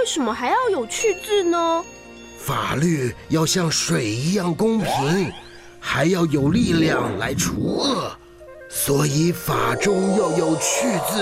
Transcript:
为什么还要有去字呢？ 法律要像水一样公平，还要有力量来除恶，所以法中要有去字。